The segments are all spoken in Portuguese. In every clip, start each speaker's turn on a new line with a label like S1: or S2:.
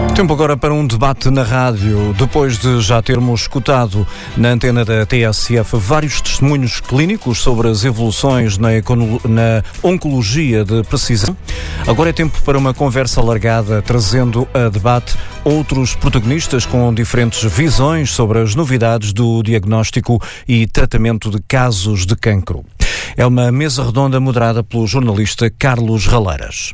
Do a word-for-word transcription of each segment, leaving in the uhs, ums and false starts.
S1: Tempo agora para um debate na rádio, depois de já termos escutado na antena da T S F vários testemunhos clínicos sobre as evoluções na, na oncologia de precisão. Agora é tempo para uma conversa alargada, trazendo a debate outros protagonistas com diferentes visões sobre as novidades do diagnóstico e tratamento de casos de cancro. É uma mesa redonda moderada pelo jornalista Carlos Raleiras.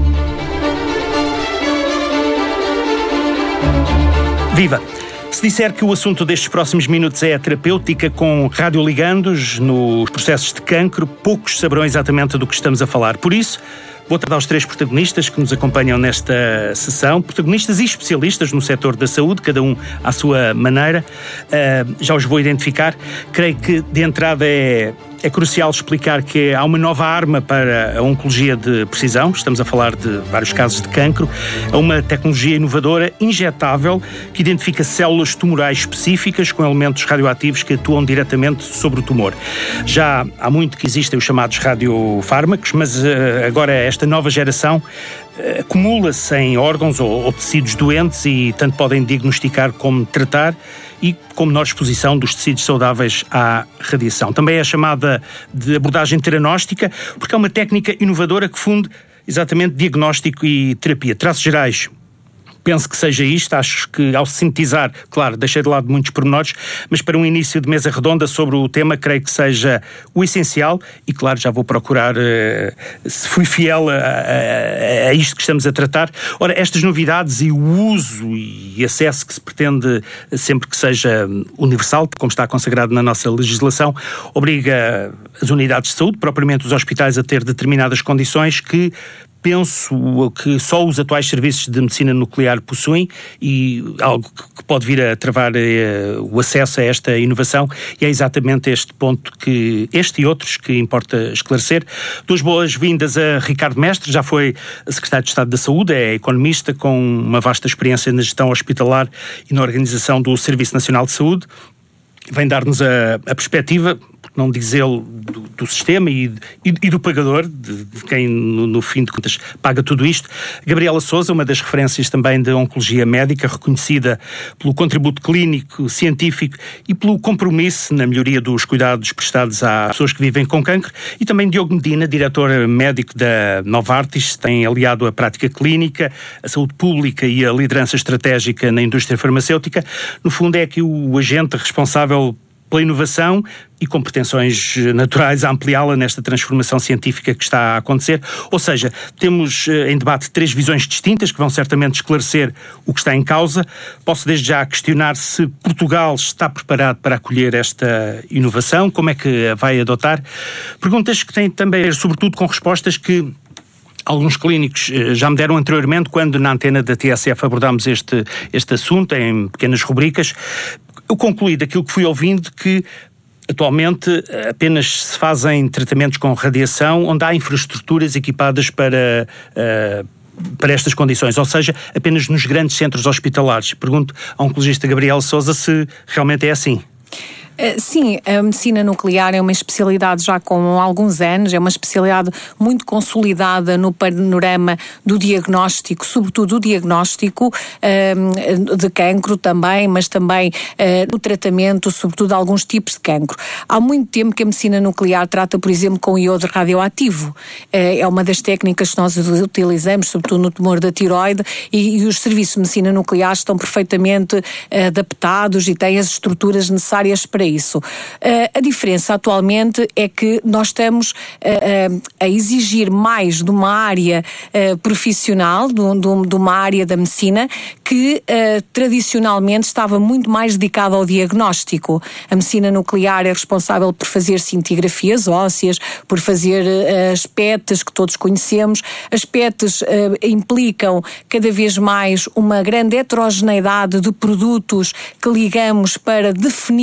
S2: Viva! Se disser que o assunto destes próximos minutos é a terapêutica com radioligandos nos processos de cancro, poucos saberão exatamente do que estamos a falar. Por isso, vou tratar os três protagonistas que nos acompanham nesta sessão, protagonistas e especialistas no setor da saúde, cada um à sua maneira. Uh, já os vou identificar. Creio que, de entrada, é... É crucial explicar que há uma nova arma para a oncologia de precisão. Estamos a falar de vários casos de cancro. É uma tecnologia inovadora, injetável, que identifica células tumorais específicas com elementos radioativos que atuam diretamente sobre o tumor. Já há muito que existem os chamados radiofármacos, mas uh, agora esta nova geração uh, acumula-se em órgãos ou, ou tecidos doentes e tanto podem diagnosticar como tratar, e com menor exposição dos tecidos saudáveis à radiação. Também é chamada de abordagem teranóstica, porque é uma técnica inovadora que funde exatamente diagnóstico e terapia. Traços gerais, penso que seja isto. Acho que, ao sintetizar, claro, deixei de lado muitos pormenores, mas para um início de mesa redonda sobre o tema, creio que seja o essencial e, claro, já vou procurar uh, se fui fiel a, a, a isto que estamos a tratar. Ora, estas novidades e o uso e acesso que se pretende sempre que seja universal, como está consagrado na nossa legislação, obriga as unidades de saúde, propriamente os hospitais, a ter determinadas condições que penso que só os atuais serviços de medicina nuclear possuem, e algo que pode vir a travar eh, o acesso a esta inovação, e é exatamente este ponto que, este e outros, que importa esclarecer. Duas boas-vindas a Ricardo Mestre, já foi secretário de Estado da Saúde, é economista com uma vasta experiência na gestão hospitalar e na organização do Serviço Nacional de Saúde. Vem dar-nos a, a perspectiva, por não dizê-lo, do, do sistema e, e, e do pagador, de, de quem no, no fim de contas paga tudo isto. Gabriela Sousa, uma das referências também da oncologia médica, reconhecida pelo contributo clínico, científico e pelo compromisso na melhoria dos cuidados prestados às pessoas que vivem com cancro. E também Diogo Medina, diretor médico da Novartis, tem aliado a prática clínica, a saúde pública e a liderança estratégica na indústria farmacêutica. No fundo, é aqui o agente responsável pela inovação e com pretensões naturais a ampliá-la nesta transformação científica que está a acontecer. Ou seja, temos em debate três visões distintas que vão certamente esclarecer o que está em causa. Posso desde já questionar se Portugal está preparado para acolher esta inovação, como é que a vai adotar. Perguntas que têm também a ver, sobretudo, com respostas que alguns clínicos já me deram anteriormente, quando na antena da T S F abordámos este, este assunto em pequenas rubricas. Eu concluí daquilo que fui ouvindo que atualmente apenas se fazem tratamentos com radiação onde há infraestruturas equipadas para, uh, para estas condições, ou seja, apenas nos grandes centros hospitalares. Pergunto ao oncologista Gabriela Sousa se realmente é assim.
S3: Uh, sim, a medicina nuclear é uma especialidade já com alguns anos, é uma especialidade muito consolidada no panorama do diagnóstico, sobretudo o diagnóstico uh, de cancro também, mas também uh, no tratamento, sobretudo de alguns tipos de cancro. Há muito tempo que a medicina nuclear trata, por exemplo, com iodo radioativo. Uh, é uma das técnicas que nós utilizamos, sobretudo no tumor da tiroide, e, e os serviços de medicina nuclear estão perfeitamente uh, adaptados e têm as estruturas necessárias para isso. Uh, a diferença atualmente é que nós estamos uh, uh, a exigir mais de uma área uh, profissional, de, de, de uma área da medicina que uh, tradicionalmente estava muito mais dedicada ao diagnóstico. A medicina nuclear é responsável por fazer cintigrafias ósseas, por fazer uh, as P E Ts que todos conhecemos. As P E Ts uh, implicam cada vez mais uma grande heterogeneidade de produtos que ligamos para definir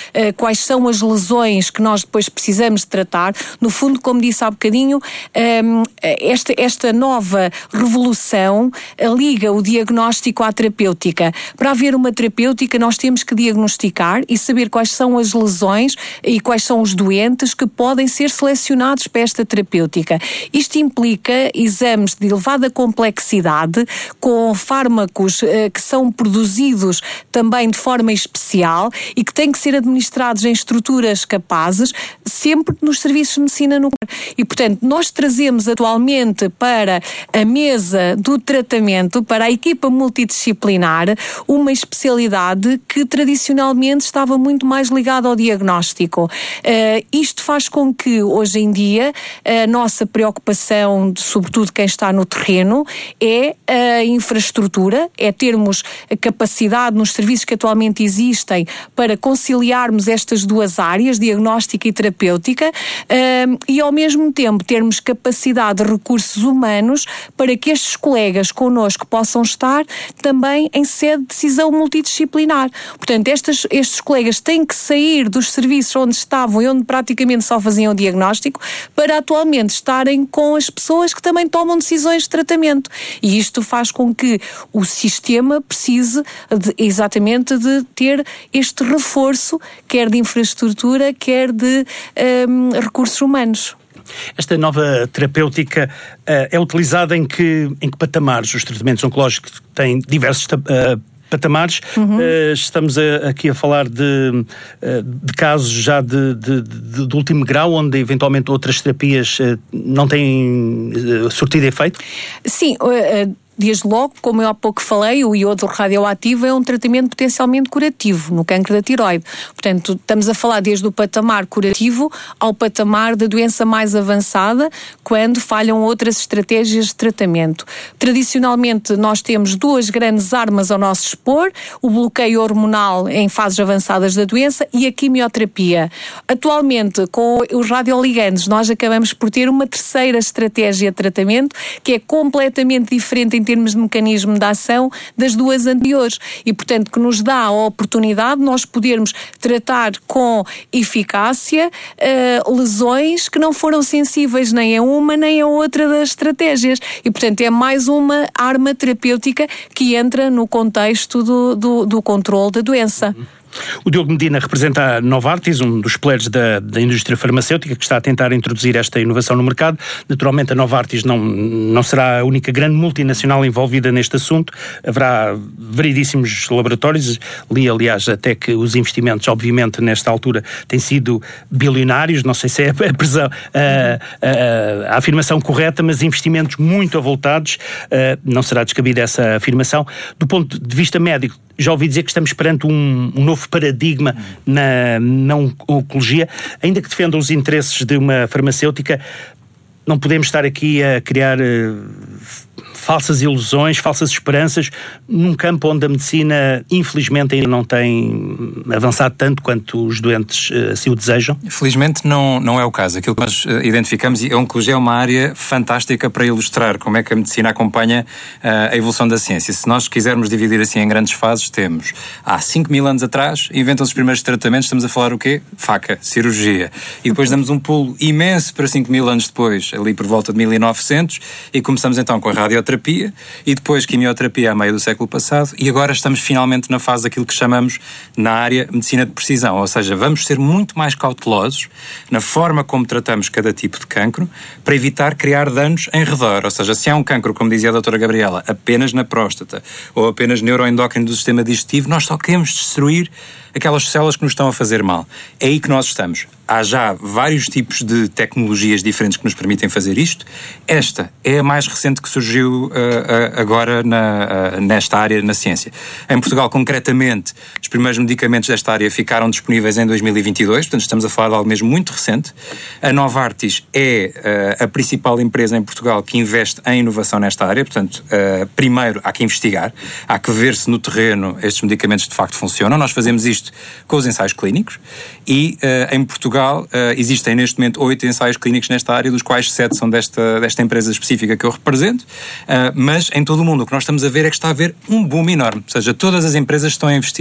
S3: uh, quais são as lesões que nós depois precisamos de tratar. No fundo, como disse há bocadinho, um, esta, esta nova revolução uh, liga o diagnóstico à terapêutica. Para haver uma terapêutica, nós temos que diagnosticar e saber quais são as lesões e quais são os doentes que podem ser selecionados para esta terapêutica. Isto implica exames de elevada complexidade, com fármacos eh, que são produzidos também de forma especial e que têm que ser administrados em estruturas capazes, sempre nos serviços de medicina nuclear. E, portanto, nós trazemos atualmente para a mesa do tratamento, para a equipa multidisciplinar, uma especialidade que tradicionalmente estava muito mais ligada ao diagnóstico. Uh, isto faz com que, hoje em dia, a nossa preocupação, sobretudo quem está no terreno, é a infraestrutura, é termos a capacidade nos serviços que atualmente existem para conciliarmos estas duas áreas, diagnóstica e terapêutica, uh, e ao mesmo tempo termos capacidade de recursos humanos para que estes colegas connosco possam estar também em sede de decisão multidisciplinar. Portanto, estes, estes colegas têm que sair dos serviços onde estavam e onde praticamente só faziam o diagnóstico para atualmente estarem com as pessoas que também tomam decisões de tratamento. E isto faz com que o sistema precise de, exatamente de ter este reforço, quer de infraestrutura, quer de um, recursos humanos.
S2: Esta nova terapêutica uh, é utilizada em que, em que patamares? Os tratamentos oncológicos têm diversos uh, patamares. Uhum. Uh, estamos a, aqui a falar de, uh, de casos já de, de, de, de último grau, onde eventualmente outras terapias uh, não têm uh, surtido efeito?
S3: Sim, uh, uh... Desde logo, como eu há pouco falei, o iodo radioativo é um tratamento potencialmente curativo no cancro da tiroide. Portanto, estamos a falar desde o patamar curativo ao patamar da doença mais avançada, quando falham outras estratégias de tratamento. Tradicionalmente, nós temos duas grandes armas ao nosso dispor: o bloqueio hormonal em fases avançadas da doença e a quimioterapia. Atualmente, com os radioligandos, nós acabamos por ter uma terceira estratégia de tratamento que é completamente diferente em termos de mecanismo de ação das duas anteriores e, portanto, que nos dá a oportunidade de nós podermos tratar com eficácia uh, lesões que não foram sensíveis nem a uma nem a outra das estratégias e, portanto, é mais uma arma terapêutica que entra no contexto do, do, do controle da doença.
S2: O Diogo Medina representa a Novartis, um dos players da, da indústria farmacêutica que está a tentar introduzir esta inovação no mercado. Naturalmente a Novartis não, não será a única grande multinacional envolvida neste assunto. Haverá variedíssimos laboratórios. Li, aliás, até que os investimentos, obviamente, nesta altura têm sido bilionários. Não sei se é a, presão, a, a, a afirmação correta, mas investimentos muito avultados. Não será descabida essa afirmação. Do ponto de vista médico, já ouvi dizer que estamos perante um, um novo paradigma na, na oncologia. Ainda que defendam os interesses de uma farmacêutica, não podemos estar aqui a criar uh, falsas ilusões, falsas esperanças, num campo onde a medicina, infelizmente, ainda não tem avançado tanto quanto os doentes uh, assim o desejam?
S4: Felizmente não, não é o caso. Aquilo que nós uh, identificamos, e a oncologia é uma área fantástica para ilustrar como é que a medicina acompanha uh, a evolução da ciência. Se nós quisermos dividir assim em grandes fases, temos há cinco mil anos atrás, inventam-se os primeiros tratamentos, estamos a falar o quê? Faca, cirurgia. E depois damos um pulo imenso para cinco mil anos depois, ali por volta de mil e novecentos, e começamos então com a radioterapia, e depois quimioterapia a meio do século passado, e agora estamos finalmente na fase daquilo que chamamos na área medicina de precisão, ou seja, vamos ser muito mais cautelosos na forma como tratamos cada tipo de cancro para evitar criar danos em redor, ou seja, se há um cancro, como dizia a doutora Gabriela, apenas na próstata ou apenas neuroendócrino do sistema digestivo, nós só queremos destruir aquelas células que nos estão a fazer mal. É aí que nós estamos. Há já vários tipos de tecnologias diferentes que nos permitem fazer isto. Esta é a mais recente que surgiu uh, uh, agora na, uh, nesta área, na ciência. Em Portugal, concretamente, os primeiros medicamentos desta área ficaram disponíveis em dois mil e vinte e dois, portanto estamos a falar de algo mesmo muito recente. A Novartis é uh, a principal empresa em Portugal que investe em inovação nesta área, portanto, uh, primeiro há que investigar, há que ver se no terreno estes medicamentos de facto funcionam. Nós fazemos isto com os ensaios clínicos e uh, em Portugal uh, existem neste momento oito ensaios clínicos nesta área, dos quais sete são desta, desta empresa específica que eu represento, uh, mas em todo o mundo o que nós estamos a ver é que está a haver um boom enorme, ou seja, todas as empresas estão a investir aqui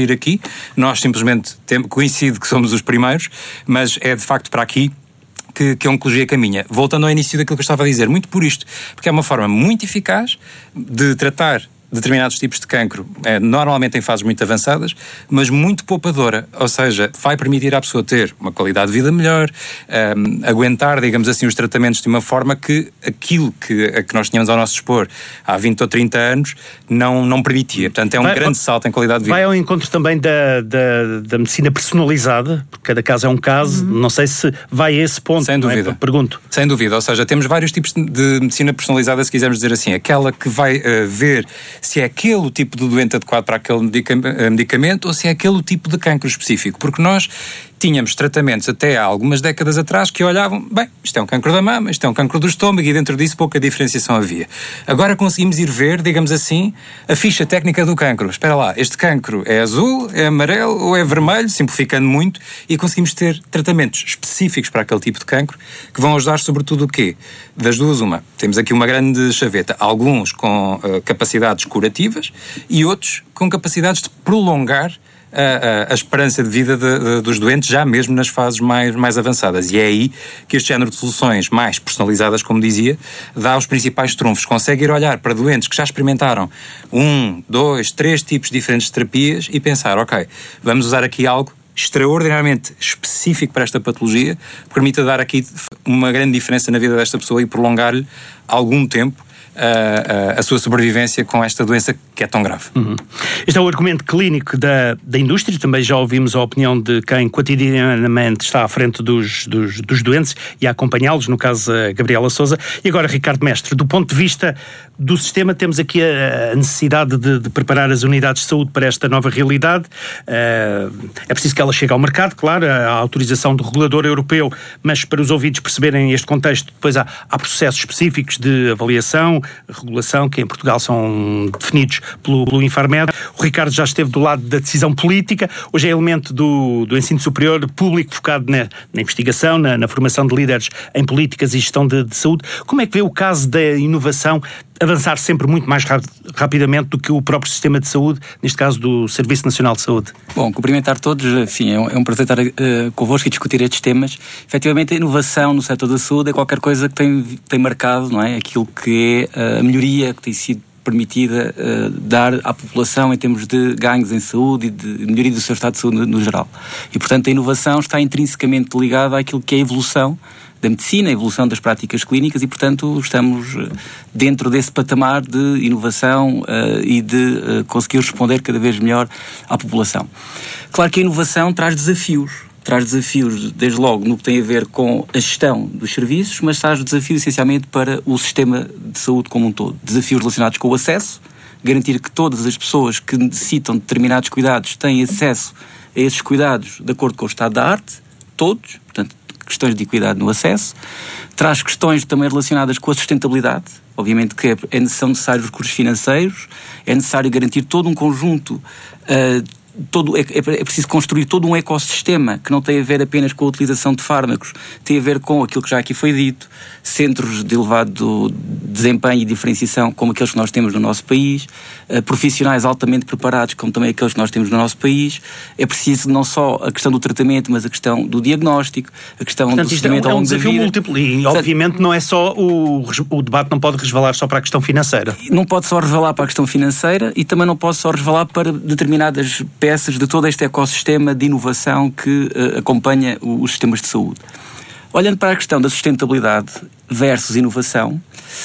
S4: Nós simplesmente temos, coincide que somos os primeiros, mas é de facto para aqui que, que a oncologia caminha. Voltando ao início daquilo que eu estava a dizer, muito por isto, porque é uma forma muito eficaz de tratar determinados tipos de cancro, é, normalmente em fases muito avançadas, mas muito poupadora, ou seja, vai permitir à pessoa ter uma qualidade de vida melhor, um, aguentar, digamos assim, os tratamentos de uma forma que aquilo que, a que nós tínhamos ao nosso dispor há vinte ou trinta anos não, não permitia. Portanto, é um vai, grande salto em qualidade de vida.
S2: Vai ao encontro também da, da, da medicina personalizada, porque cada caso é um caso, uhum. Não sei se vai a esse ponto.
S4: Sem dúvida.
S2: É? Pergunto.
S4: Sem dúvida, ou seja, temos vários tipos de medicina personalizada, se quisermos dizer assim, aquela que vai uh, ver se é aquele o tipo de doente adequado para aquele medicamento ou se é aquele o tipo de cancro específico. Porque nós tínhamos tratamentos até há algumas décadas atrás que olhavam, bem, isto é um cancro da mama, isto é um cancro do estômago e dentro disso pouca diferenciação havia. Agora conseguimos ir ver, digamos assim, a ficha técnica do cancro. Espera lá, este cancro é azul, é amarelo ou é vermelho, simplificando muito, e conseguimos ter tratamentos específicos para aquele tipo de cancro que vão ajudar sobretudo o quê? Das duas uma. Temos aqui uma grande chaveta. Alguns com uh, capacidades curativas e outros com capacidades de prolongar A, a, a esperança de vida de, de, dos doentes, já mesmo nas fases mais, mais avançadas. E é aí que este género de soluções mais personalizadas, como dizia, dá os principais trunfos. Consegue ir olhar para doentes que já experimentaram um, dois, três tipos diferentes de terapias e pensar, ok, vamos usar aqui algo extraordinariamente específico para esta patologia, que permita dar aqui uma grande diferença na vida desta pessoa e prolongar-lhe algum tempo A, a, a sua sobrevivência com esta doença que é tão grave.
S2: Uhum. Este é o argumento clínico da, da indústria. Também já ouvimos a opinião de quem cotidianamente está à frente dos, dos, dos doentes e a acompanhá-los, no caso a Gabriela Sousa. E agora, Ricardo Mestre, do ponto de vista do sistema, temos aqui a, a necessidade de, de preparar as unidades de saúde para esta nova realidade. Uh, é preciso que ela chegue ao mercado, claro, a, a autorização do regulador europeu, mas para os ouvintes perceberem este contexto, depois há, há processos específicos de avaliação, regulação, que em Portugal são definidos pelo, pelo Infarmed. O Ricardo já esteve do lado da decisão política, hoje é elemento do, do ensino superior público focado na, na investigação, na, na formação de líderes em políticas e gestão de, de saúde. Como é que vê o caso da inovação avançar sempre muito mais rap- rapidamente do que o próprio sistema de saúde, neste caso do Serviço Nacional de Saúde?
S5: Bom, cumprimentar todos, enfim, é um, é um prazer estar uh, convosco e discutir estes temas. Efetivamente, a inovação no setor da saúde é qualquer coisa que tem, tem marcado, não é? Aquilo que é a melhoria que tem sido permitida uh, dar à população em termos de ganhos em saúde e de melhoria do seu estado de saúde no, no geral. E, portanto, a inovação está intrinsecamente ligada àquilo que é a evolução da medicina, a evolução das práticas clínicas e, portanto, estamos dentro desse patamar de inovação uh, e de uh, conseguir responder cada vez melhor à população. Claro que a inovação traz desafios. Traz desafios, desde logo, no que tem a ver com a gestão dos serviços, mas traz desafios, essencialmente, para o sistema de saúde como um todo. Desafios relacionados com o acesso, garantir que todas as pessoas que necessitam de determinados cuidados têm acesso a esses cuidados de acordo com o estado da arte, todos, portanto, questões de equidade no acesso. Traz questões também relacionadas com a sustentabilidade. Obviamente que é, são necessários recursos financeiros, é necessário garantir todo um conjunto, uh, todo, é, é preciso construir todo um ecossistema que não tem a ver apenas com a utilização de fármacos, tem a ver com aquilo que já aqui foi dito, centros de elevado desempenho e diferenciação como aqueles que nós temos no nosso país, uh, profissionais altamente preparados como também aqueles que nós temos no nosso país. É preciso não só a questão do tratamento, mas a questão do diagnóstico, a questão
S2: Portanto,
S5: do seguimento
S2: é um,
S5: ao longo da vida.
S2: É um desafio múltiplo e, Portanto, obviamente, não é só o, o debate não pode resvalar só para a questão financeira.
S5: Não pode só resvalar para a questão financeira e também não pode só resvalar para determinadas peças de todo este ecossistema de inovação que uh, acompanha os sistemas de saúde. Olhando para a questão da sustentabilidade versus inovação,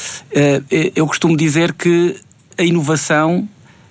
S5: uh, eu costumo dizer que a inovação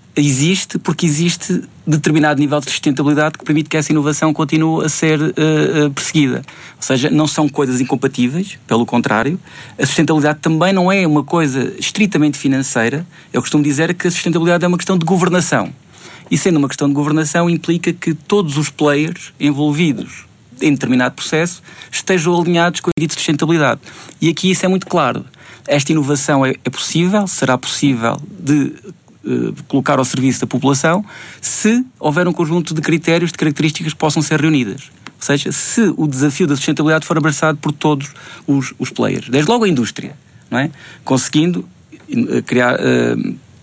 S5: existe porque existe determinado nível de sustentabilidade que permite que essa inovação continue a ser uh, perseguida. Ou seja, não são coisas incompatíveis, pelo contrário. A sustentabilidade também não é uma coisa estritamente financeira. Eu costumo dizer que a sustentabilidade é uma questão de governação. E sendo uma questão de governação, implica que todos os players envolvidos em determinado processo estejam alinhados com o dito de sustentabilidade. E aqui isso é muito claro. Esta inovação é, é possível, será possível de uh, colocar ao serviço da população se houver um conjunto de critérios, de características que possam ser reunidas. Ou seja, se o desafio da sustentabilidade for abraçado por todos os, os players. Desde logo a indústria, não é? Conseguindo uh, criar... Uh,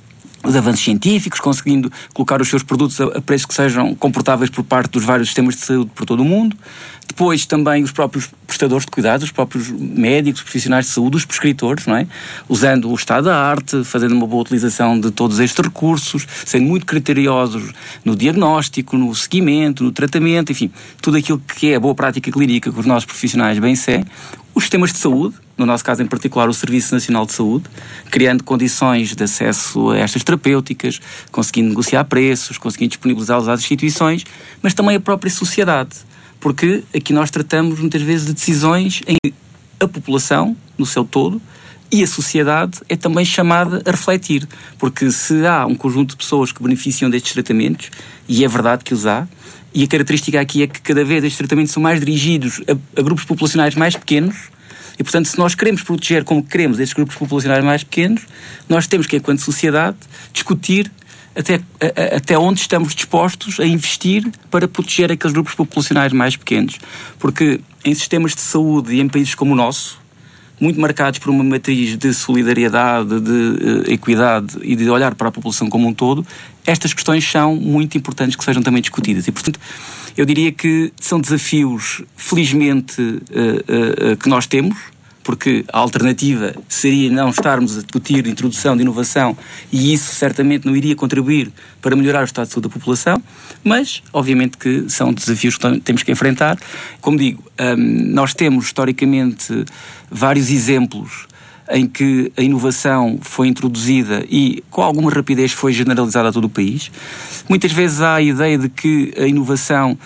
S5: os avanços científicos, conseguindo colocar os seus produtos a, a preços que sejam comportáveis por parte dos vários sistemas de saúde por todo o mundo. Depois também os próprios prestadores de cuidados, os próprios médicos, profissionais de saúde, os prescritores, não é? Usando o estado da arte, fazendo uma boa utilização de todos estes recursos, sendo muito criteriosos no diagnóstico, no seguimento, no tratamento, enfim, tudo aquilo que é a boa prática clínica que os nossos profissionais bem seguem. Os sistemas de saúde, no nosso caso em particular o Serviço Nacional de Saúde, criando condições de acesso a estas terapêuticas, conseguindo negociar preços, conseguindo disponibilizá-los às instituições, mas também a própria sociedade. Porque aqui nós tratamos muitas vezes de decisões em que a população, no seu todo, e a sociedade é também chamada a refletir. Porque se há um conjunto de pessoas que beneficiam destes tratamentos, e é verdade que os há, e a característica aqui é que cada vez estes tratamentos são mais dirigidos a, a grupos populacionais mais pequenos, e portanto se nós queremos proteger como queremos estes grupos populacionais mais pequenos, nós temos que, enquanto sociedade, discutir Até, a, até onde estamos dispostos a investir para proteger aqueles grupos populacionais mais pequenos. Porque em sistemas de saúde e em países como o nosso, muito marcados por uma matriz de solidariedade, de uh, equidade e de olhar para a população como um todo, estas questões são muito importantes que sejam também discutidas. E, portanto, eu diria que são desafios, felizmente, uh, uh, uh, que nós temos, porque a alternativa seria não estarmos a discutir introdução de inovação e isso certamente não iria contribuir para melhorar o estado de saúde da população, mas obviamente que são desafios que temos que enfrentar. Como digo, nós temos historicamente vários exemplos em que a inovação foi introduzida e com alguma rapidez foi generalizada a todo o país. Muitas vezes há a ideia de que a inovação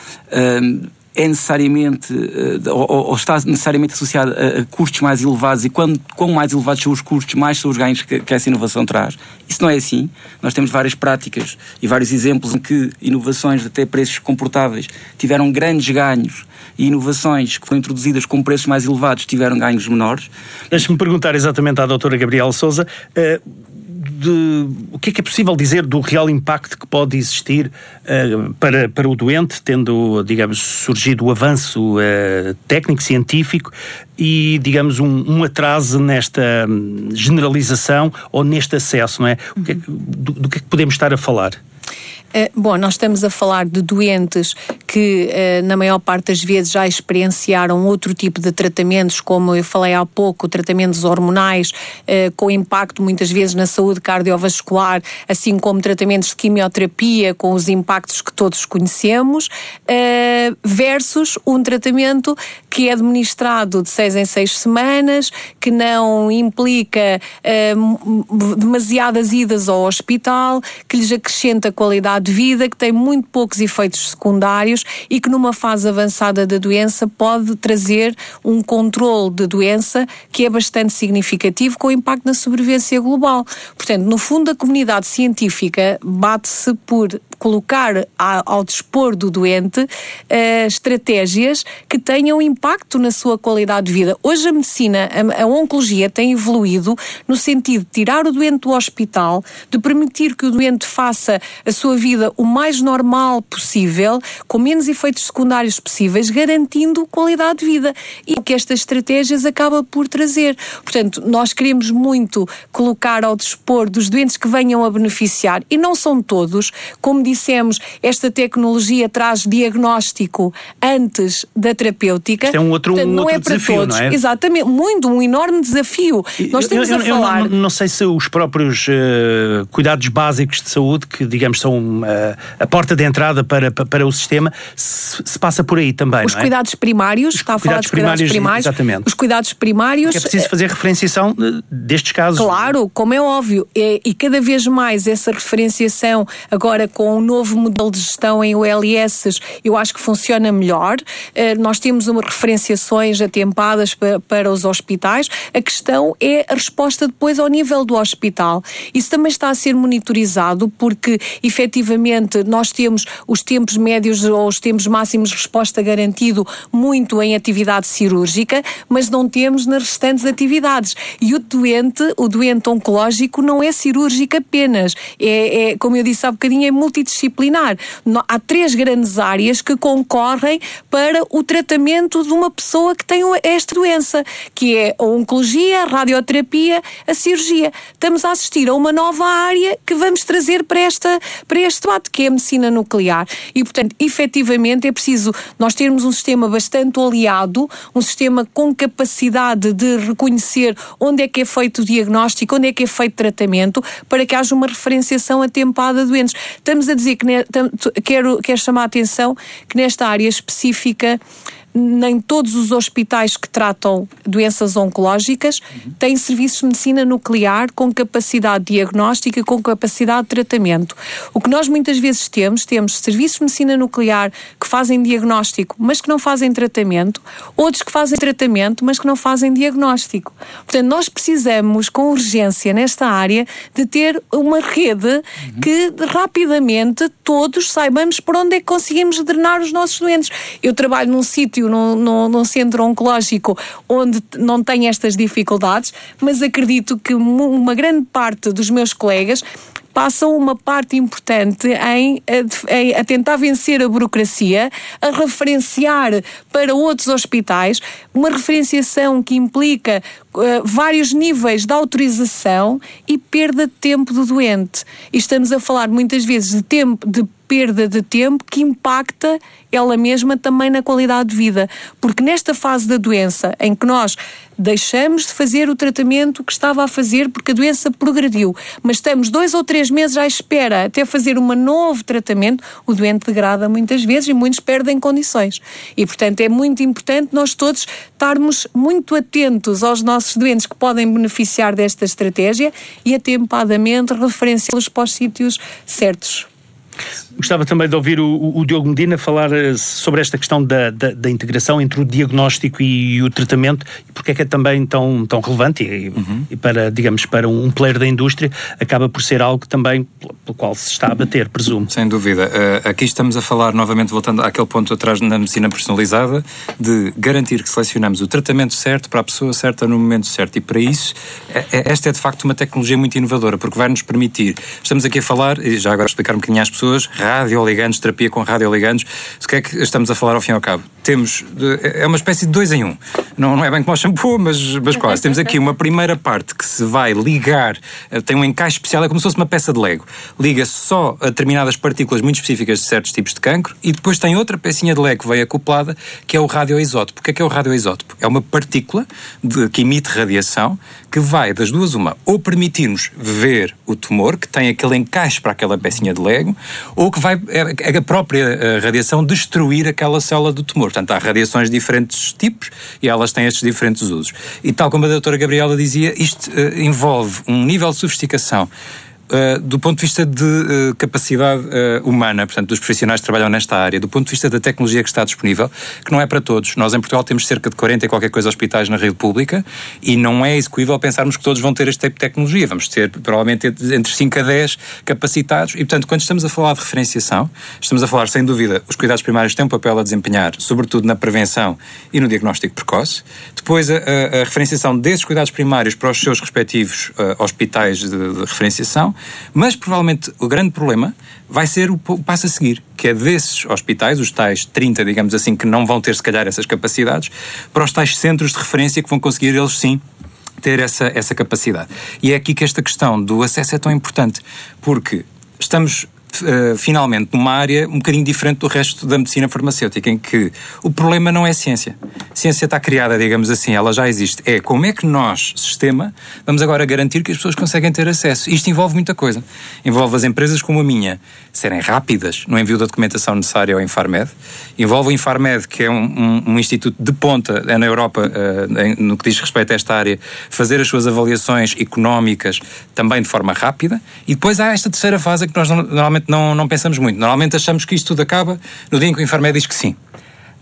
S5: é necessariamente, ou, ou está necessariamente associada a, a custos mais elevados, e quando, quanto mais elevados são os custos, mais são os ganhos que, que essa inovação traz. Isso não é assim. Nós temos várias práticas e vários exemplos em que inovações até preços comportáveis tiveram grandes ganhos e inovações que foram introduzidas com preços mais elevados tiveram ganhos menores.
S2: Deixe-me perguntar exatamente à doutora Gabriela Sousa, uh, de, o que é que é possível dizer do real impacto que pode existir uh, para, para o doente, tendo, digamos, surgido o avanço uh, técnico, científico e, digamos, um, um atraso nesta generalização ou neste acesso, não é? O que é que, do, do que é que podemos estar a falar?
S3: Bom, nós estamos a falar de doentes que, na maior parte das vezes, já experienciaram outro tipo de tratamentos, como eu falei há pouco, tratamentos hormonais, com impacto muitas vezes na saúde cardiovascular, assim como tratamentos de quimioterapia, com os impactos que todos conhecemos, versus um tratamento que é administrado de seis em seis semanas, que não implica demasiadas idas ao hospital, que lhes acrescenta qualidade de vida, que tem muito poucos efeitos secundários e que numa fase avançada da doença pode trazer um controle de doença que é bastante significativo, com impacto na sobrevivência global. Portanto, no fundo, a comunidade científica bate-se por colocar ao dispor do doente uh, estratégias que tenham impacto na sua qualidade de vida. Hoje a medicina, a, a oncologia tem evoluído no sentido de tirar o doente do hospital, de permitir que o doente faça a sua vida o mais normal possível, com menos efeitos secundários possíveis, garantindo qualidade de vida. E o que estas estratégias acabam por trazer. Portanto, nós queremos muito colocar ao dispor dos doentes que venham a beneficiar, e não são todos, como dissemos, esta tecnologia traz diagnóstico antes da terapêutica.
S2: Isto é um outro,
S3: Portanto,
S2: um
S3: não
S2: outro
S3: é para
S2: desafio,
S3: todos.
S2: não é?
S3: Exatamente, muito, um enorme desafio. Nós temos
S2: eu, eu,
S3: a falar...
S2: Eu não, não sei se os próprios uh, cuidados básicos de saúde, que digamos são uh, a porta de entrada para, para, para o sistema, se, se passa por aí também,
S3: Os
S2: não é?
S3: cuidados primários,
S2: Os
S3: está a falar dos
S2: primários,
S3: cuidados primários.
S2: Exatamente.
S3: Os cuidados primários...
S2: É preciso fazer referenciação destes casos.
S3: Claro, como é óbvio, e, e cada vez mais essa referenciação, agora com o novo modelo de gestão em O L S, eu acho que funciona melhor. Uh, nós temos uma referenciações atempadas para, para os hospitais. A questão é a resposta depois ao nível do hospital. Isso também está a ser monitorizado, porque efetivamente nós temos os tempos médios ou os tempos máximos de resposta garantido muito em atividade cirúrgica, mas não temos nas restantes atividades. E o doente, o doente oncológico não é cirúrgico apenas. É, é, como eu disse há bocadinho, é multidisciplinar. multidisciplinar. Há três grandes áreas que concorrem para o tratamento de uma pessoa que tem esta doença, que é a oncologia, a radioterapia, a cirurgia. Estamos a assistir a uma nova área que vamos trazer para, esta, para este debate, que é a medicina nuclear. E, portanto, efetivamente é preciso nós termos um sistema bastante oleado, um sistema com capacidade de reconhecer onde é que é feito o diagnóstico, onde é que é feito o tratamento, para que haja uma referenciação atempada de doentes. Estamos a dizer que ne, tam, quero, quero chamar a atenção que nesta área específica nem todos os hospitais que tratam doenças oncológicas uhum. têm serviços de medicina nuclear com capacidade diagnóstica, com capacidade de tratamento. O que nós muitas vezes temos, temos serviços de medicina nuclear que fazem diagnóstico, mas que não fazem tratamento, outros que fazem tratamento, mas que não fazem diagnóstico. Portanto, nós precisamos, com urgência nesta área, de ter uma rede uhum. que rapidamente todos saibamos por onde é que conseguimos drenar os nossos doentes. Eu trabalho num sítio Num, num, num centro oncológico onde não tem estas dificuldades, mas acredito que uma grande parte dos meus colegas passam uma parte importante em, em a tentar vencer a burocracia, a referenciar para outros hospitais, uma referenciação que implica uh, vários níveis de autorização e perda de tempo do doente. E estamos a falar muitas vezes de tempo, de perda de tempo que impacta ela mesma também na qualidade de vida. Porque nesta fase da doença, em que nós deixamos de fazer o tratamento que estava a fazer porque a doença progrediu, mas estamos dois ou três meses à espera até fazer um novo tratamento, o doente degrada muitas vezes e muitos perdem condições. E, portanto, é muito importante nós todos estarmos muito atentos aos nossos doentes que podem beneficiar desta estratégia e atempadamente referenciá-los para os sítios certos.
S2: Gostava também de ouvir o, o Diogo Medina falar sobre esta questão da, da, da integração entre o diagnóstico e o tratamento e porque é que é também tão, tão relevante e, uhum. e para, digamos, para um player da indústria acaba por ser algo também pelo qual se está a bater, presumo.
S4: Sem dúvida. Uh, aqui estamos a falar, novamente voltando àquele ponto atrás na medicina personalizada, de garantir que selecionamos o tratamento certo para a pessoa certa no momento certo e para isso esta é de facto uma tecnologia muito inovadora porque vai nos permitir, estamos aqui a falar, e já agora explicar um bocadinho às pessoas, radioligandos, terapia com radioligandos. O que é que estamos a falar ao fim e ao cabo? Temos, é uma espécie de dois em um. Não, não é bem como o shampoo, mas, mas quase. Temos aqui uma primeira parte que se vai ligar, tem um encaixe especial, é como se fosse uma peça de Lego. Liga só a determinadas partículas muito específicas de certos tipos de cancro e depois tem outra pecinha de Lego que vem acoplada, que é o radioisótopo. O que é que é o radioisótopo? É uma partícula de, que emite radiação que vai das duas uma, ou permitir-nos ver o tumor, que tem aquele encaixe para aquela pecinha de Lego, ou que vai a própria a radiação destruir aquela célula do tumor. Portanto, há radiações de diferentes tipos e elas têm estes diferentes usos. E tal como a doutora Gabriela dizia, isto uh, envolve um nível de sofisticação Uh, do ponto de vista de uh, capacidade uh, humana, portanto, dos profissionais que trabalham nesta área, do ponto de vista da tecnologia que está disponível, que não é para todos. Nós em Portugal temos cerca de quarenta e qualquer coisa hospitais na rede pública e não é execuível pensarmos que todos vão ter este tipo de tecnologia. Vamos ter, provavelmente, entre cinco a dez capacitados e, portanto, quando estamos a falar de referenciação, estamos a falar, sem dúvida, os cuidados primários têm um papel a desempenhar, sobretudo na prevenção e no diagnóstico precoce. Depois, a, a, a referenciação desses cuidados primários para os seus respectivos uh, hospitais de, de referenciação. Mas, provavelmente, o grande problema vai ser o, o passo a seguir, que é desses hospitais, os tais trinta, digamos assim, que não vão ter, se calhar, essas capacidades, para os tais centros de referência que vão conseguir, eles sim, ter essa, essa capacidade. E é aqui que esta questão do acesso é tão importante, porque estamos... Uh, finalmente numa área um bocadinho diferente do resto da medicina farmacêutica, em que o problema não é a ciência. A ciência está criada, digamos assim, ela já existe. É como é que nós, sistema, vamos agora garantir que as pessoas conseguem ter acesso. Isto envolve muita coisa. Envolve as empresas como a minha serem rápidas no envio da documentação necessária ao Infarmed. Envolve o Infarmed, que é um, um, um instituto de ponta na Europa, uh, em, no que diz respeito a esta área, fazer as suas avaliações económicas também de forma rápida. E depois há esta terceira fase que nós normalmente Não, não pensamos muito. Normalmente achamos que isto tudo acaba no dia em que o Infarmed diz que sim.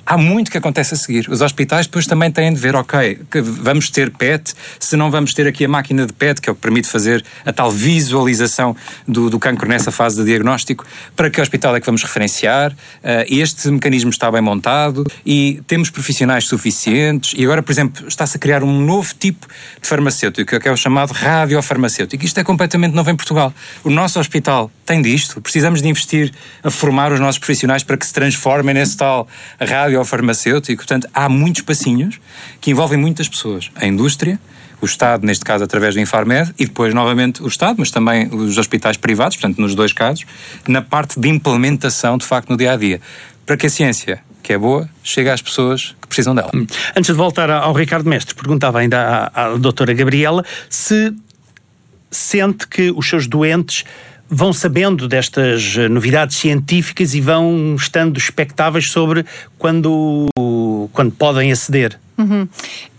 S4: há muito que acontece a seguir. Os hospitais depois também têm de ver, ok, que vamos ter P E T, se não vamos ter aqui a máquina de P E T, que é o que permite fazer a tal visualização do, do cancro nessa fase de diagnóstico, para que hospital é que vamos referenciar, uh, este mecanismo está bem montado e temos profissionais suficientes e agora, por exemplo, está-se a criar um novo tipo de farmacêutico, que é o chamado radiofarmacêutico. Isto é completamente novo em Portugal. O nosso hospital tem disto, precisamos de investir a formar os nossos profissionais para que se transformem nesse tal radiofarmacêutico. Portanto, há muitos passinhos que envolvem muitas pessoas. A indústria, o Estado, neste caso através do Infarmed, e depois novamente o Estado, mas também os hospitais privados, portanto nos dois casos, na parte de implementação de facto no dia-a-dia, para que a ciência, que é boa, chegue às pessoas que precisam dela.
S2: Antes de voltar ao Ricardo Mestre, perguntava ainda à, à doutora Gabriela se sente que os seus doentes vão sabendo destas novidades científicas e vão estando expectáveis sobre quando, quando podem aceder.
S3: Uhum.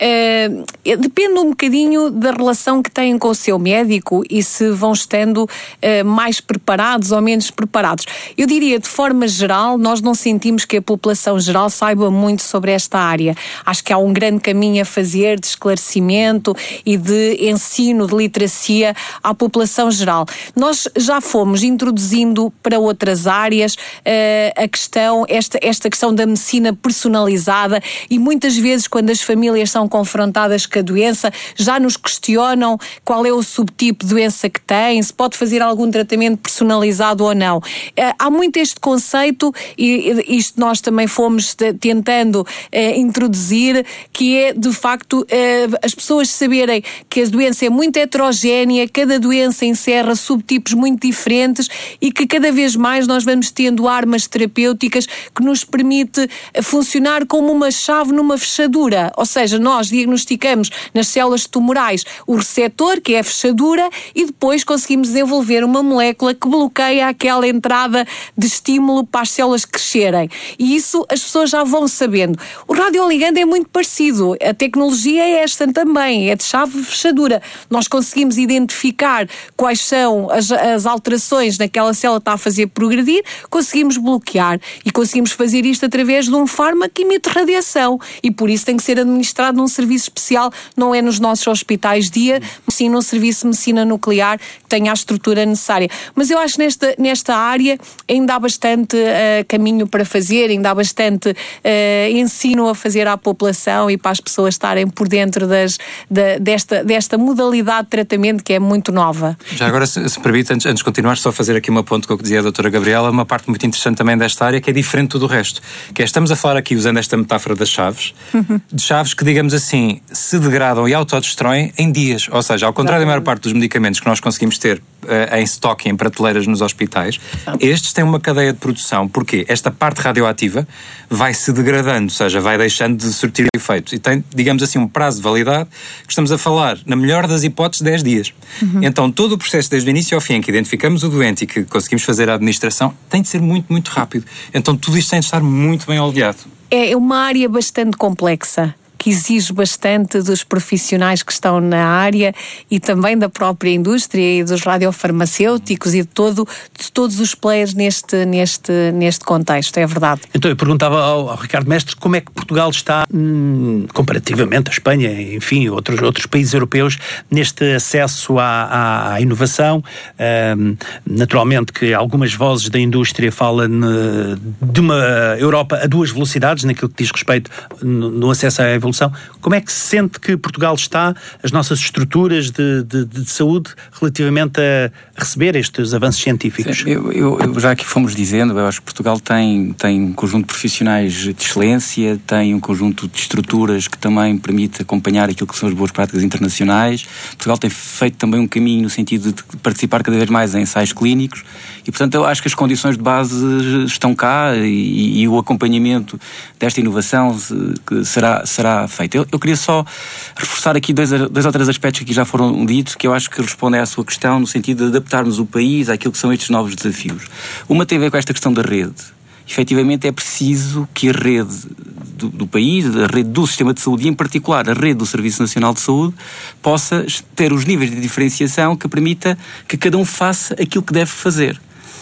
S3: Uh, depende um bocadinho da relação que têm com o seu médico e se vão estando uh, mais preparados ou menos preparados. Eu diria, de forma geral, nós não sentimos que a população geral saiba muito sobre esta área. Acho que há um grande caminho a fazer de esclarecimento e de ensino, de literacia à população geral. Nós já fomos introduzindo para outras áreas uh, a questão, esta, esta questão da medicina personalizada e muitas vezes quando as famílias são confrontadas com a doença, já nos questionam qual é o subtipo de doença que têm, se pode fazer algum tratamento personalizado ou não. Há muito este conceito, e isto nós também fomos tentando eh, introduzir, que é, de facto, eh, as pessoas saberem que a doença é muito heterogénea, cada doença encerra subtipos muito diferentes e que cada vez mais nós vamos tendo armas terapêuticas que nos permite funcionar como uma chave numa fechadura. Ou seja, nós diagnosticamos nas células tumorais o receptor, que é a fechadura, e depois conseguimos desenvolver uma molécula que bloqueia aquela entrada de estímulo para as células crescerem. E isso as pessoas já vão sabendo. O radioligando é muito parecido. A tecnologia é esta também, é de chave fechadura. Nós conseguimos identificar quais são as, as alterações naquela célula que está a fazer progredir, conseguimos bloquear e conseguimos fazer isto através de um fármaco que emite radiação. E por isso tem que ser administrado num serviço especial, não é nos nossos hospitais dia, mas sim num serviço de medicina nuclear que tenha a estrutura necessária. Mas eu acho que nesta, nesta área ainda há bastante uh, caminho para fazer, ainda há bastante uh, ensino a fazer à população e para as pessoas estarem por dentro das, da, desta, desta modalidade de tratamento que é muito nova.
S4: Já agora, se, se permite, antes, antes de continuar, só fazer aqui uma ponte com o que dizia a doutora Gabriela, uma parte muito interessante também desta área que é diferente do resto, que é, estamos a falar aqui usando esta metáfora das chaves, uhum. de chaves que, digamos assim, se degradam e autodestroem em dias. Ou seja, ao contrário da maior parte dos medicamentos que nós conseguimos ter uh, em estoque, em prateleiras nos hospitais, estes têm uma cadeia de produção. Porquê? Esta parte radioativa vai se degradando, ou seja, vai deixando de surtir efeitos. E tem, digamos assim, um prazo de validade que estamos a falar, na melhor das hipóteses, dez dias. Uhum. Então, todo o processo, desde o início ao fim, em que identificamos o doente e que conseguimos fazer a administração, tem de ser muito, muito rápido. Então, tudo isto tem de estar muito bem oleado.
S3: É uma área bastante complexa, que exige bastante dos profissionais que estão na área e também da própria indústria e dos radiofarmacêuticos e de, todo, de todos os players neste, neste, neste contexto, é verdade.
S2: Então eu perguntava ao, ao Ricardo Mestre como é que Portugal está, hum, comparativamente à Espanha, enfim, outros, outros países europeus, neste acesso à, à, à inovação. Hum, naturalmente que algumas vozes da indústria falam de uma Europa a duas velocidades, naquilo que diz respeito no, no acesso à evolução. Como é que se sente que Portugal está, as nossas estruturas de, de, de saúde, relativamente a receber estes avanços científicos?
S5: Sim, eu, eu, eu, já aqui fomos dizendo, eu acho que Portugal tem, tem um conjunto de profissionais de excelência, tem um conjunto de estruturas que também permite acompanhar aquilo que são as boas práticas internacionais. Portugal tem feito também um caminho no sentido de participar cada vez mais em ensaios clínicos e, portanto, eu acho que as condições de base estão cá e, e o acompanhamento desta inovação que será, será feito. Eu, eu queria só reforçar aqui dois, dois ou três aspectos que aqui já foram ditos, que eu acho que respondem à sua questão no sentido de adaptarmos o país àquilo que são estes novos desafios. Uma tem a ver com esta questão da rede. Efetivamente é preciso que a rede do, do país, a rede do sistema de saúde e, em particular, a rede do Serviço Nacional de Saúde, possa ter os níveis de diferenciação que permita que cada um faça aquilo que deve fazer.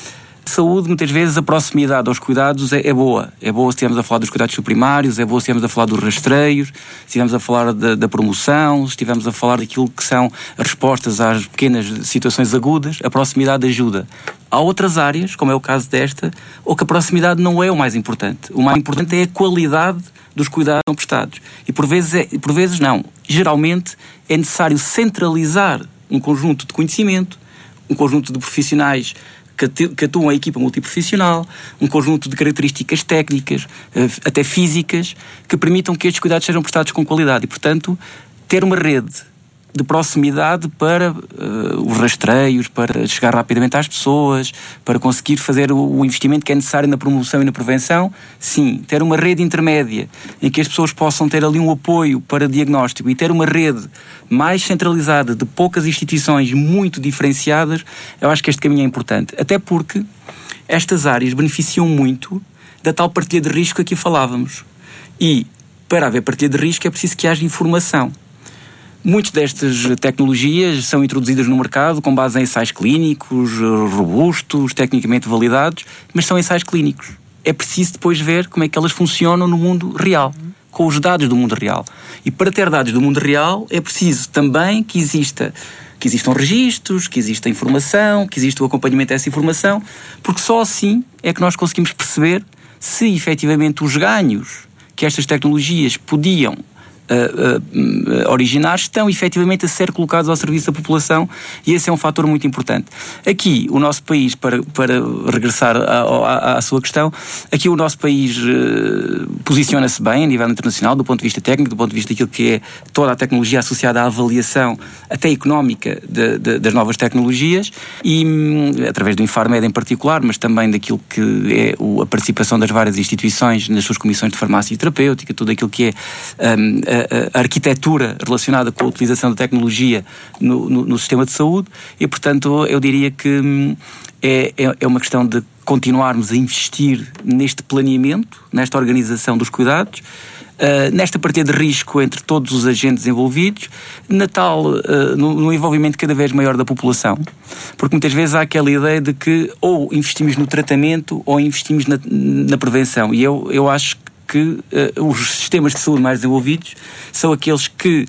S5: Saúde, muitas vezes a proximidade aos cuidados é, é boa. É boa se estivermos a falar dos cuidados primários, é boa se estivermos a falar dos rastreios, se estivermos a falar da, da promoção, se estivermos a falar daquilo que são as respostas às pequenas situações agudas. A proximidade ajuda. Há outras áreas, como é o caso desta, ou que a proximidade não é o mais importante. O mais importante é a qualidade dos cuidados que são prestados. E por vezes, é, por vezes não. Geralmente é necessário centralizar um conjunto de conhecimento, um conjunto de profissionais que atuam a equipa multiprofissional, um conjunto de características técnicas, até físicas, que permitam que estes cuidados sejam prestados com qualidade. E, portanto, ter uma rede de proximidade para uh, os rastreios, para chegar rapidamente às pessoas, para conseguir fazer o, o investimento que é necessário na promoção e na prevenção, sim. Ter uma rede intermédia em que as pessoas possam ter ali um apoio para diagnóstico e ter uma rede mais centralizada de poucas instituições muito diferenciadas, eu acho que este caminho é importante. Até porque estas áreas beneficiam muito da tal partilha de risco que aqui falávamos. E para haver partilha de risco é preciso que haja informação. Muitas destas tecnologias são introduzidas no mercado com base em ensaios clínicos, robustos, tecnicamente validados, mas são ensaios clínicos. É preciso depois ver como é que elas funcionam no mundo real, com os dados do mundo real. E para ter dados do mundo real é preciso também que exista, que existam registros, que exista informação, que exista o acompanhamento dessa informação, porque só assim é que nós conseguimos perceber se efetivamente os ganhos que estas tecnologias podiam Uh, uh, uh, originar estão efetivamente a ser colocados ao serviço da população, e esse é um fator muito importante. Aqui o nosso país, para, para regressar à, à, à sua questão, aqui o nosso país uh, posiciona-se bem a nível internacional do ponto de vista técnico, do ponto de vista daquilo que é toda a tecnologia associada à avaliação até económica de, de, das novas tecnologias, e um, através do Infarmed em particular, mas também daquilo que é o, a participação das várias instituições nas suas comissões de farmácia e terapêutica, tudo aquilo que é um, a arquitetura relacionada com a utilização da tecnologia no, no, no sistema de saúde. E, portanto, eu diria que é, é uma questão de continuarmos a investir neste planeamento, nesta organização dos cuidados, uh, nesta partilha de risco entre todos os agentes envolvidos, na tal, uh, no, no envolvimento cada vez maior da população. Porque muitas vezes há aquela ideia de que ou investimos no tratamento ou investimos na, na prevenção. E eu, eu acho que que uh, os sistemas de saúde mais desenvolvidos são aqueles que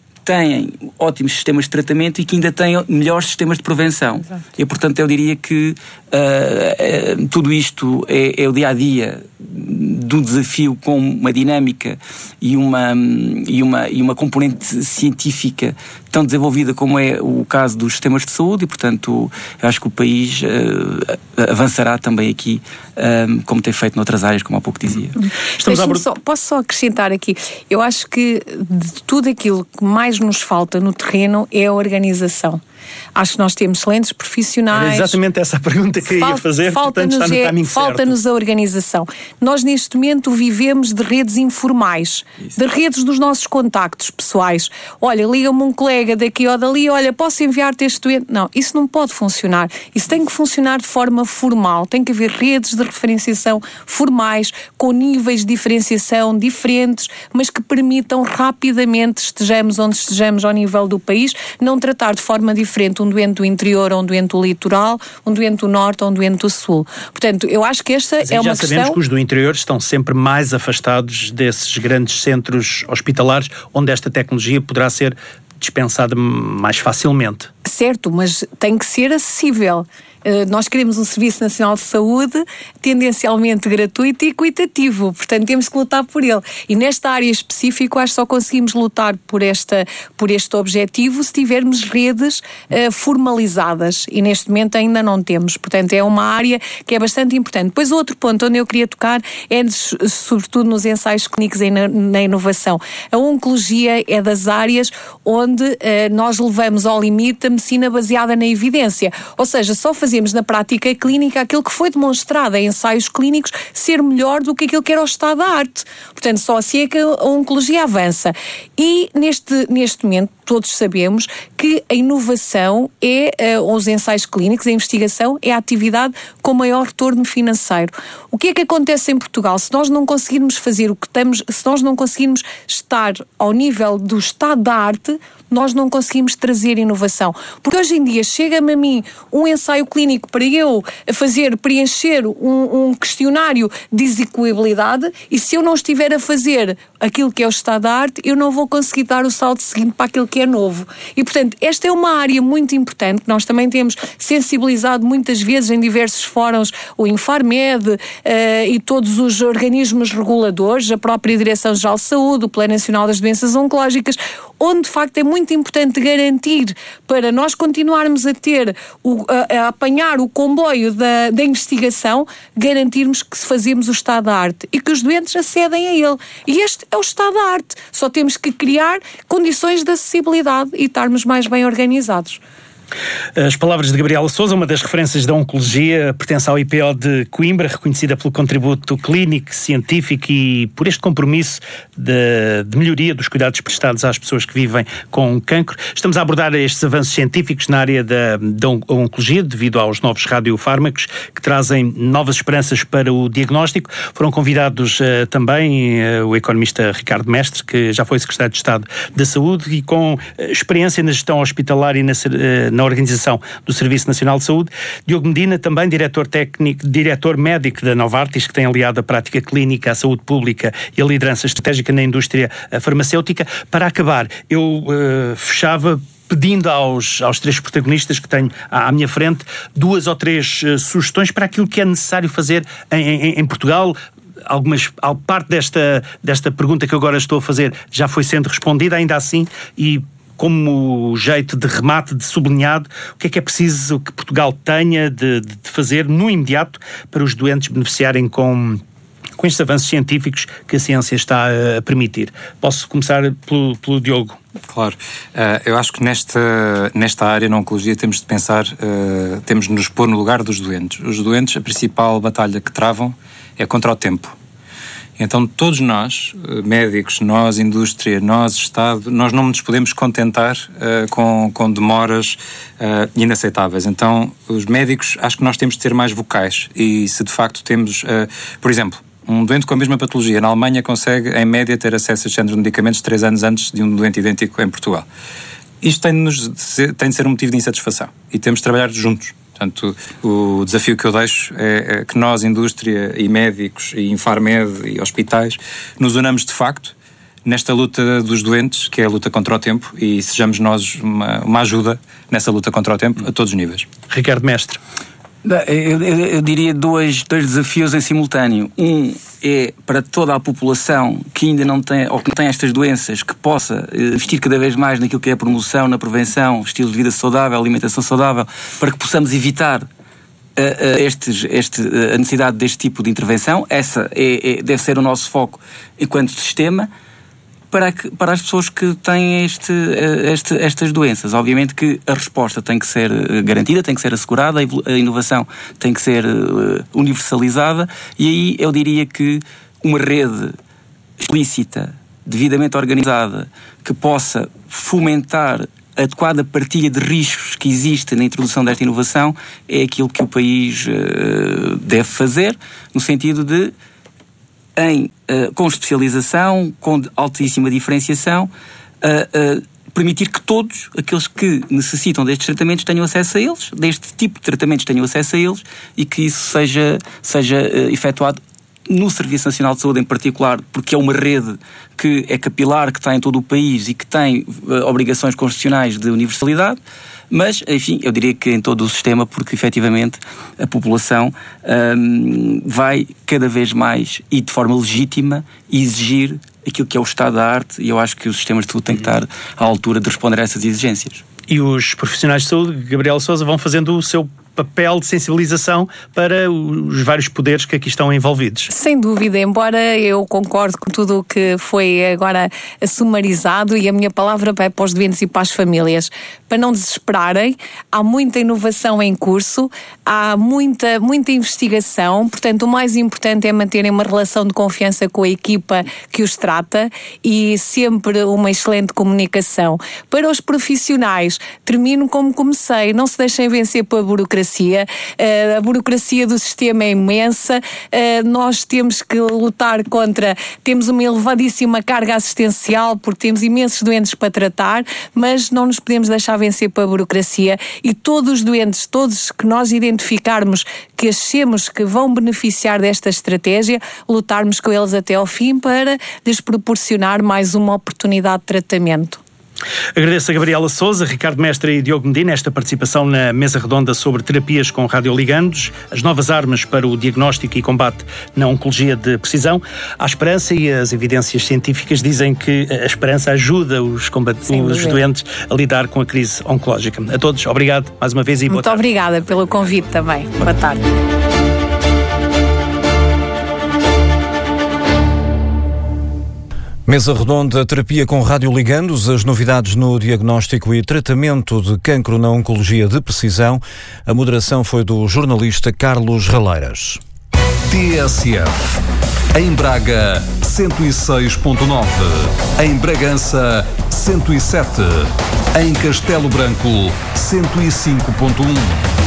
S5: têm ótimos sistemas de tratamento e que ainda têm melhores sistemas de prevenção. Exato. E, portanto, eu diria que uh, uh, tudo isto é, é o dia-a-dia do desafio, com uma dinâmica e uma, e, uma, e uma componente científica tão desenvolvida como é o caso dos sistemas de saúde, e, portanto, eu acho que o país uh, avançará também aqui, um, como tem feito noutras áreas, como há pouco dizia.
S3: Estamos a... só, posso só acrescentar aqui, eu acho que de tudo aquilo que mais nos falta no terreno é a organização. Acho que nós temos excelentes profissionais.
S2: Era exatamente essa a pergunta que eu ia fazer, portanto está no caminho certo.
S3: Falta-nos a organização. Nós neste momento vivemos de redes informais, Isso. de redes dos nossos contactos pessoais. Olha, liga-me um colega daqui ou dali, olha, posso enviar-te este doente? Não, isso não pode funcionar. Isso tem que funcionar de forma formal. Tem que haver redes de referenciação formais, com níveis de diferenciação diferentes, mas que permitam rapidamente, estejamos onde estejamos ao nível do país, não tratar de forma diferente um doente do interior ou um doente do litoral, um doente do norte ou um doente do sul. Portanto, eu acho que esta é uma questão...
S2: Já sabemos que os do interior estão sempre mais afastados desses grandes centros hospitalares, onde esta tecnologia poderá ser dispensada mais facilmente.
S3: Certo, mas tem que ser acessível. Uh, nós queremos um Serviço Nacional de Saúde tendencialmente gratuito e equitativo, portanto temos que lutar por ele. E nesta área específica, acho que só conseguimos lutar por, esta, por este objetivo se tivermos redes uh, formalizadas, e neste momento ainda não temos. Portanto, é uma área que é bastante importante. Depois, o outro ponto onde eu queria tocar é, sobretudo, nos ensaios clínicos e na, na inovação. A oncologia é das áreas onde uh, nós levamos ao limite a medicina baseada na evidência. Ou seja, só fazer fazemos na prática clínica aquilo que foi demonstrado em ensaios clínicos ser melhor do que aquilo que era o estado da arte. Portanto, só assim é que a oncologia avança. E neste, neste momento todos sabemos que a inovação é, uh, os ensaios clínicos, a investigação é a atividade com maior retorno financeiro. O que é que acontece em Portugal? Se nós não conseguirmos fazer o que estamos, se nós não conseguirmos estar ao nível do estado da arte, nós não conseguimos trazer inovação. Porque hoje em dia chega-me a mim um ensaio clínico para eu fazer, preencher um, um questionário de execuibilidade, e se eu não estiver a fazer aquilo que é o estado da arte, eu não vou conseguir dar o salto seguinte para aquilo que é novo. E, portanto, esta é uma área muito importante que nós também temos sensibilizado muitas vezes em diversos fóruns, o Infarmed uh, e todos os organismos reguladores, a própria Direção-Geral de Saúde, o Plano Nacional das Doenças Oncológicas, onde de facto é muito importante garantir, para nós continuarmos a ter, o, a, a apanhar o comboio da, da investigação, garantirmos que fazemos o estado da arte e que os doentes acedem a ele. E este é o estado da arte. Só temos que criar condições de acessibilidade e estarmos mais bem organizados.
S2: As palavras de Gabriela Sousa, uma das referências da oncologia, pertence ao I P O de Coimbra, reconhecida pelo contributo clínico, científico e por este compromisso de, de melhoria dos cuidados prestados às pessoas que vivem com cancro. Estamos a abordar estes avanços científicos na área da, da oncologia, devido aos novos radiofármacos que trazem novas esperanças para o diagnóstico. Foram convidados uh, também uh, o economista Ricardo Mestre, que já foi secretário de Estado da Saúde e com uh, experiência na gestão hospitalar e na, uh, na organização do Serviço Nacional de Saúde. Diogo Medina, também diretor técnico, diretor médico da Novartis, que tem aliado a prática clínica à saúde pública e a liderança estratégica na indústria farmacêutica. Para acabar, eu uh, fechava pedindo aos, aos três protagonistas que tenho à, à minha frente duas ou três uh, sugestões para aquilo que é necessário fazer em, em, em Portugal. Algumas, parte desta, desta pergunta que agora estou a fazer já foi sendo respondida, ainda assim, e como jeito de remate, de sublinhado, o que é que é preciso que Portugal tenha de, de fazer no imediato para os doentes beneficiarem com, com estes avanços científicos que a ciência está a permitir. Posso começar pelo, pelo Diogo?
S4: Claro. Uh, eu acho que nesta, nesta área, na oncologia, temos de pensar, uh, temos de nos pôr no lugar dos doentes. Os doentes, a principal batalha que travam é contra o tempo. Então todos nós, médicos, nós, indústria, nós, Estado, nós não nos podemos contentar uh, com, com demoras uh, inaceitáveis. Então os médicos, acho que nós temos de ser mais vocais e se de facto temos, uh, por exemplo, um doente com a mesma patologia na Alemanha consegue em média ter acesso a este género de medicamentos três anos antes de um doente idêntico em Portugal. Isto tem de, nos, tem de ser um motivo de insatisfação e temos de trabalhar juntos. Portanto, o desafio que eu deixo é, é que nós, indústria e médicos e Infarmed e hospitais, nos unamos de facto nesta luta dos doentes, que é a luta contra o tempo, e sejamos nós uma, uma ajuda nessa luta contra o tempo a todos os níveis.
S2: Ricardo Mestre.
S5: Eu, eu, eu diria dois, dois desafios em simultâneo. Um é para toda a população que ainda não tem, ou que não tem estas doenças, que possa investir cada vez mais naquilo que é a promoção, na prevenção, estilo de vida saudável, alimentação saudável, para que possamos evitar uh, uh, estes, este, uh, a necessidade deste tipo de intervenção. Essa é, é, deve ser o nosso foco enquanto sistema. Para, que, para as pessoas que têm este, este, estas doenças. Obviamente que a resposta tem que ser garantida, tem que ser assegurada, a inovação tem que ser universalizada, e aí eu diria que uma rede explícita, devidamente organizada, que possa fomentar a adequada partilha de riscos que existe na introdução desta inovação é aquilo que o país uh, deve fazer, no sentido de Em, uh, com especialização, com altíssima diferenciação, uh, uh, permitir que todos aqueles que necessitam destes tratamentos tenham acesso a eles, deste tipo de tratamentos tenham acesso a eles, e que isso seja, seja uh, efetuado no Serviço Nacional de Saúde em particular, porque é uma rede que é capilar, que está em todo o país e que tem uh, obrigações constitucionais de universalidade. Mas, enfim, eu diria que em todo o sistema, porque efetivamente a população hum, vai cada vez mais e de forma legítima exigir aquilo que é o estado da arte, e eu acho que os sistemas de saúde têm que estar à altura de responder a essas exigências.
S2: E os profissionais de saúde, Gabriela Sousa, vão fazendo o seu papel de sensibilização para os vários poderes que aqui estão envolvidos.
S3: Sem dúvida, embora eu concordo com tudo o que foi agora sumarizado, e a minha palavra vai para os doentes e para as famílias, para não desesperarem. Há muita inovação em curso, há muita, muita investigação, portanto o mais importante é manterem uma relação de confiança com a equipa que os trata e sempre uma excelente comunicação. Para os profissionais, termino como comecei, não se deixem vencer pela burocracia. Uh, a burocracia do sistema é imensa, uh, nós temos que lutar contra, temos uma elevadíssima carga assistencial porque temos imensos doentes para tratar, mas não nos podemos deixar vencer pela burocracia, e todos os doentes, todos que nós identificarmos que achemos que vão beneficiar desta estratégia, lutarmos com eles até ao fim para lhes proporcionar mais uma oportunidade de tratamento.
S2: Agradeço a Gabriela Sousa, Ricardo Mestre e Diogo Medina esta participação na mesa redonda sobre terapias com radioligandos, as novas armas para o diagnóstico e combate na oncologia de precisão. Há esperança, e as evidências científicas dizem que a esperança ajuda os, combat- os doentes a lidar com a crise oncológica. A todos, obrigado mais uma vez e boa
S3: Muito
S2: tarde.
S3: Muito obrigada pelo convite também. Boa tarde.
S1: Mesa redonda, terapia com radioligandos, as novidades no diagnóstico e tratamento de cancro na oncologia de precisão. A moderação foi do jornalista Carlos Raleiras.
S6: T S F. Em Braga, cento e seis ponto nove. Em Bragança, cento e sete. Em Castelo Branco, cento e cinco ponto um.